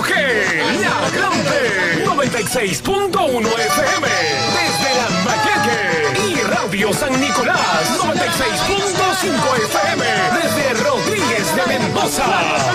Radio G, La Grande, 96.1 FM, desde La Maqueque, y Radio San Nicolás, 96.5 FM, desde Rodríguez de Mendoza.